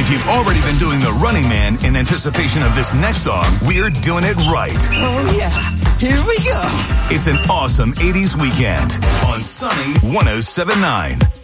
If you've already been doing the Running Man in anticipation of this next song, we're doing it right. Oh, yeah. Here we go. It's an awesome 80s weekend on Sunny 107.9.